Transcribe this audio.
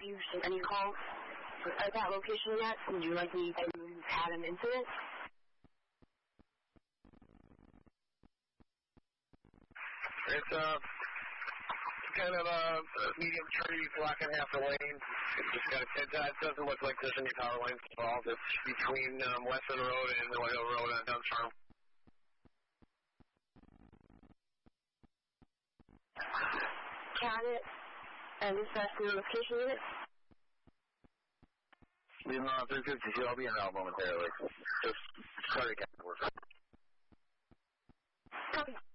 you received any calls at that location yet? Would you like me to add an incident? It's kind of a medium tree blocking half the lane. It doesn't look like there's any power lines involved. It's between Western Road and the Oil Road on Dunn's Farm. Got it. And is that the location unit? Leave them on 352. I'll be in out momentarily. Just sorry, Captain. Copy.